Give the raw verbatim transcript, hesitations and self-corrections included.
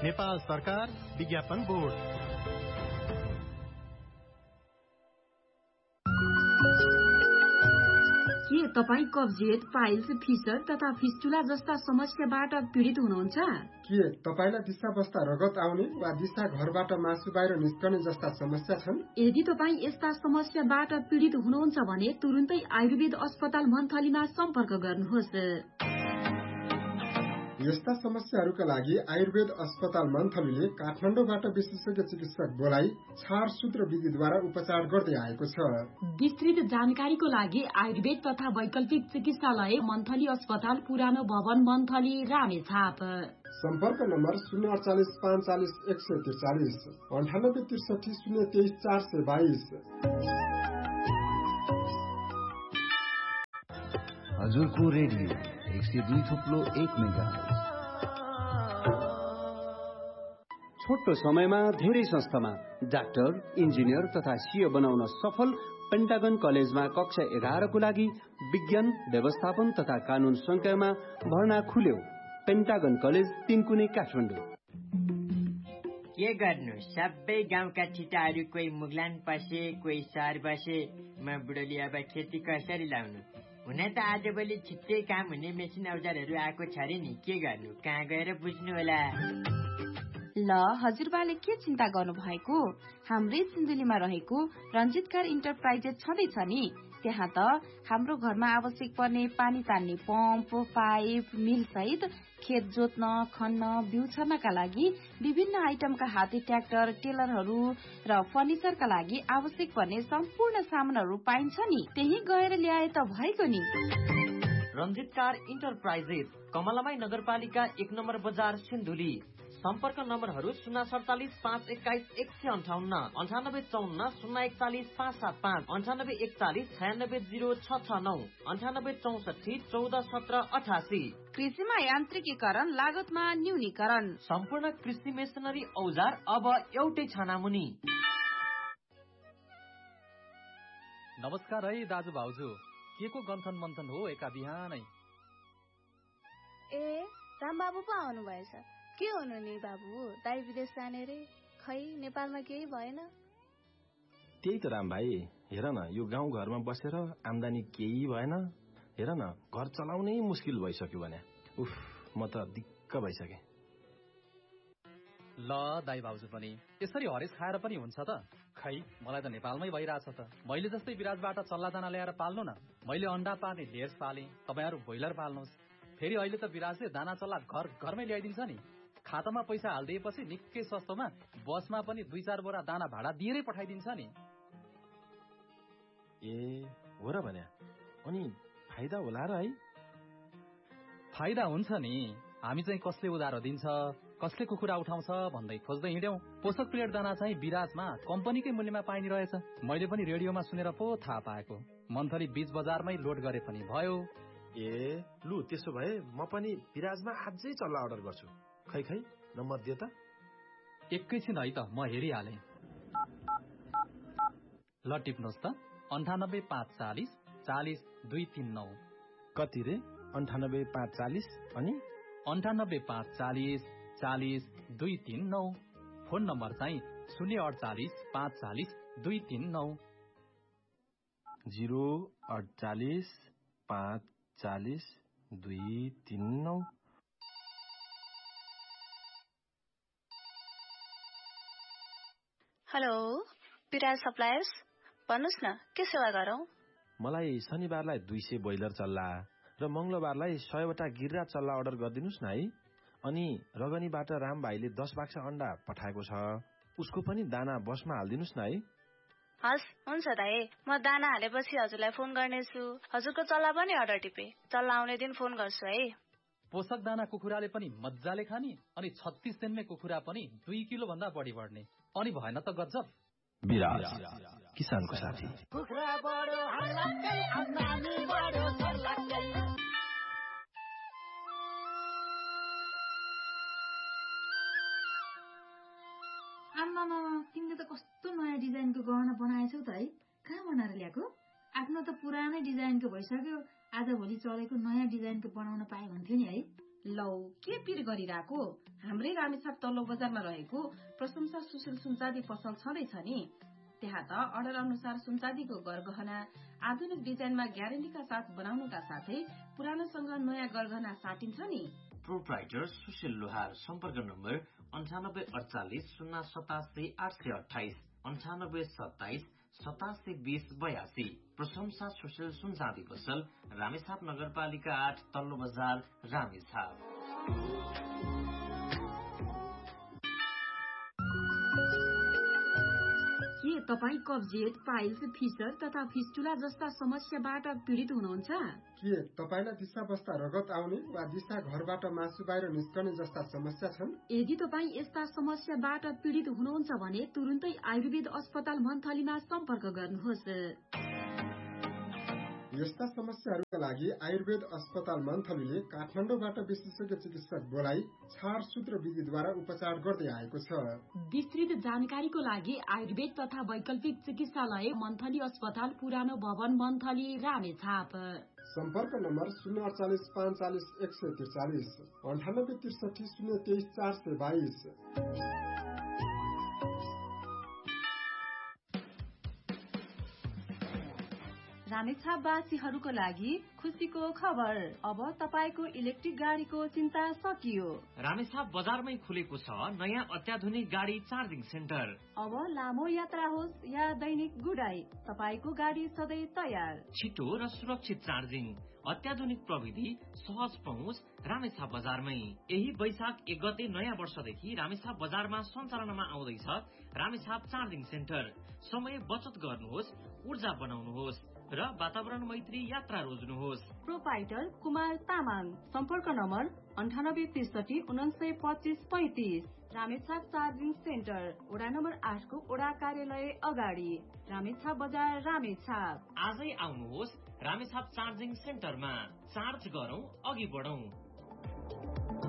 नेपाल सरकार विज्ञापन बोर्ड। के तपाईँ कब्जियत, पाइल्स, फिसर तथा फिस्टुला जस्ता समस्याबाट पीडित हुनुहुन्छ? के तपाईलाई दिशा बस्दा रगत आउने वा दिशा घरबाट मासु बाहिर निस्कने जस्ता समस्या छन्? यदि तपाईँ यस्ता समस्याबाट पीडित हुनुहुन्छ भने तुरुन्तै आयुर्वेद अस्पताल मन्थलीमा सम्पर्क गर्नुहोस्। यस्ता समस्याहरूका लागि आयुर्वेद अस्पताल मन्थलीले काठमाडौँबाट विशेषज्ञ चिकित्सक बोलाई छारसूत्र विधिद्वारा उपचार गर्दै आएको छ। विस्तृत जानकारीको लागि आयुर्वेद तथा वैकल्पिक चिकित्सालय मन्थली अस्पताल, पुरानो भवन, मन्थली, रामेछाप। सम्पर्क नम्बर शून्य अडचालिस पाँच चालिस एक सय त्रिचालिस अन्ठानब्बे त्रिसठी शून्य तेइस चार सय बाइस। हजुरको रेडियो एक सय दुई थुप्लो एक मेगा। छोटो समयमा धेरै संस्थामा डाक्टर, इन्जिनियर तथा सीए बनाउन सफल पेन्टागन कलेजमा कक्षा एघारको लागि विज्ञान, व्यवस्थापन तथा कानून संकायमा भर्ना खुल्यो। Pentagon college Tinkune Kathmandu. के गर्नु, सबै गाउँका ठिटाहरू कोही मुगलान पसे, कोही सहर बसे। म बुढोली अब खेती कसरी लाउनु? हुन त आजभोलि छिट्टै काम हुने मेसिन औजारहरू आएको छ रे नि, के गर्नु, कहाँ गएर बुझ्नु होला? ल हजुरबाले के चिन्ता गर्नु भएको? हाम्रै सिन्धुलीमा रहेको रञ्जित कार इन्टरप्राइजेस छँदैछ नि। त्यहाँ त हाम्रो घरमा आवश्यक पर्ने पानी तान्ने पम्प, पाइप, मिल सहित खेत जोत्न, खन्न, बिउ छर्नका लागि विभिन्न आइटमका हाते ट्र्याक्टर, टेलरहरू र फर्निचरका लागि आवश्यक पर्ने सम्पूर्ण सामानहरू पाइन्छ नि। त्यही गएर ल्याए त भएको नि। रञ्जित कार इन्टरप्राइजेस, कमलामाई नगरपालिका एक नम्बर बजार, सिन्धुली। सम्पर्क नम्बरहरू शून्य सडचालिस पाँच एक्काइस एक सय अन्ठाउन्न, अन्ठानब्बे चौन्न शून्य एकचालिस पाँच सात पाँच, अन्ठानब्बे एकचालिस छयानब्बे जिरो छ छ नौ, अन्ठानब्बे चौसठी चौध सत्र अठासी। कृषिमा यान्त्रिकीकरण, लागतमा न्यूनीकरण, सम्पूर्ण कृषि मेसिनरी औजार अब एउटै छानामुनि। नमस्कार है दाजु भाउजू, के को गन्थन मन्थन हो एका बिहानै? ए रामबाबु पो आउनु भएछ। के हुनु नि बाबु, दाइ विदेश जाने रे, खै नेपालमा केही भएन? त्यही त राम भाइ, हेर न, यो गाउँ घरमा बसेर आम्दानी केही भएन। हेर न, घर चलाउनै मुस्किल भइसक्यो भने। उफ, म त दिक्क भइसकेँ। ल दाइ भाउजू पनि यसरी हरेस खाएर पनि हुन्छ त? खै मलाई त नेपालमै भइरहेछ त। मैले जस्तै विराजबाट चल्ला दाना ल्याएर पाल्नु न। मैले अन्डा पार्ने ढेर पालेँ, तपाईँहरू ब्रोइलर पाल्नुहोस्। फेरि अहिले त विराजले दाना चल्ला घर घरमै ल्याइदिन्छ नि। खातामा पैसा हालिदिएपछि निकै सस्तोमा बसमा पनि दुई चार बोरा दाना भाडा दिएरै पठाइदिन्छ नि। ए हो र भन्या, अनि फाइदा होला र है? फाइदा हुन्छ नि। हामी चाहिँ कसले उधारो दिन्छ, कसले कुखुरा उठाउँछ भन्दै खोज्दै हिँड्यौं। पोषक प्लेट दाना चाहिँ विराजमा कम्पनीकै मूल्यमा पाइने रहेछ। मैले पनि रेडियोमा सुनेर पो थाहा पाएको। मन्थली बीच बजारमै लोड गरे पनि भयो। ए लु, त्यसो भए म पनि विराजमा आजै चल्ला अर्डर गर्छु। खै खै नम्बर दिए त। एकैछिन है त, म हेरिहालेँ। ल टिप्नुहोस् त, अन्ठानब्बे पाँच चालिस चालिस दुई तिन नौ। कति रे? अन्ठानब्बे पाँच चालिस अनि अन्ठानब्बे पाँच चालिस चालिस दुई तिन नौ। फोन नम्बर चाहिँ शून्य अडचालिस पाँच चालिस दुई तिन नौ। जिरो अडचालिस पाँच चालिस दुई तिन नौ। हेलो, विराज सप्लायर्स, भन्नुहोस् न, के सेवा गरौँ? मलाई शनिबारलाई दुई सय ब्रोइलर चल्ला र मंगलबारलाई सयवटा गिर्रा चल्ला अर्डर गरिदिनुहोस् न है। अनि रगनीबाट राम भाइले दस बाक्सा अन्डा पठाएको छ, उसको पनि दाना बसमा हालिदिनुहोस् न है। हस्, हुन्छ दाइ, म दाना हालेपछि हजुरलाई फोन गर्नेछु। हजुरको चल्ला पनि अर्डर टिपे, चल्ला आउने दिन फोन गर्छु है। पोषक दाना कुखुराले पनि मजाले खाने, अनि छत्तीस दिनमै कुखुरा पनि दुई किलो भन्दा बढी बढ्ने। अनि भएन त गजब। विराज, किसानको साथी। कुखुरा बढ्यो हल्लाकै, आम्दानी बढ्यो सर्लाकै। आम्मामा, तिमीले त कस्तो नयाँ डिजाइनको गहना बनाएछौ त है। कहाँ बनाएर ल्याएको? आफ्नो त पुरानै डिजाइनको भइसक्यो, आज भोलि चलेको नयाँ डिजाइनको बनाउन पाए भन्थ्यो नि है। लौ के पिर गरिरहेको हाम्रै रामेछाप तल्लो बजारमा रहेको प्रशंसा सुशील सुनचाँदी पसल छँदैछ नि। त्यहाँ त अर्डर अनुसार सुनचाँदीको गरगहना आधुनिक डिजाइनमा ग्यारेन्टीका साथ बनाउनुका साथै पुरानोसँग नयाँ गरगहना साटिन्छ नि। प्रोप्राइटर सुशील लोहार। सम्पर्क नम्बर अन्ठानब्बे अडचालिस शून्य सतासी आठ सय अठाइस अन्ठानब्बे सत्ताइस सतासी बीस बयासी। प्रशंसा सुशील सुनचाँदी पसल रामेछाप नगरपालिका आठ तल्लो बजार रामेछाप। के तपाई कब्जियत, पाइल्स, फिसर तथा फिस्टुला जस्ता समस्याबाट पीड़ित हुनुहुन्छ? के तपाईलाई दिशा बस्दा रगत आउने वा दिशा घरबाट मासु बाहिर निस्कने जस्ता समस्या छन्? यदि तपाईँ यस्ता समस्याबाट पीड़ित हुनुहुन्छ भने तुरुन्तै आयुर्वेद अस्पताल मन्थलीमा सम्पर्क गर्नुहोस्। यस्ता समस्याहरूका लागि आयुर्वेद अस्पताल मन्थलीले काठमाडौँबाट विशेषज्ञ चिकित्सक बोलाई छारसूत्र विधिद्वारा उपचार गर्दै आएको छ। विस्तृत जानकारीको लागि आयुर्वेद तथा वैकल्पिक चिकित्सालय मन्थली अस्पताल पुरानो भवन मन्थली रामेछाप। सम्पर्क नम्बर शून्य अडचालिस पाँच चालिस एक सय त्रिचालिस अन्ठानब्बे त्रिसठी शून्य तेइस चार सय बाइस। रामेछापवासीहरूको लागि खुसीको खबर, अब तपाईको इलेक्ट्रिक गाडीको चिन्ता सकियो। रामेछाप बजारमै खुलेको छ नयाँ अत्याधुनिक गाडी चार्जिङ सेन्टर। अब लामो यात्रा होस् या दैनिक गुडाई, तपाईको गाडी सधैँ तयार। छिटो र सुरक्षित चार्जिङ, अत्याधुनिक प्रविधि, सहज पहुँच रामेछाप बजारमै। यही वैशाख एक गते नयाँ वर्षदेखि रामेछाप बजारमा सञ्चालनमा आउँदैछ रामेछाप चार्जिङ सेन्टर। समय बचत गर्नुहोस्, ऊर्जा बनाउनुहोस् र वातावरण मैत्री यात्रा रोज्नुहोस्। प्रोपाइटर कुमार तामाङ। सम्पर्क नम्बर अन्ठानब्बे त्रिसठी उनासय पच्चिस पैंतिस। रामेछाप चार्जिङ सेन्टर, वडा नम्बर आठको वडा कार्यालय अगाडि, रामेछाप बजार रामेछाप। आजै आउनुहोस् रामेछाप चार्जिङ सेन्टरमा। चार्ज गरौं, अघि बढौं।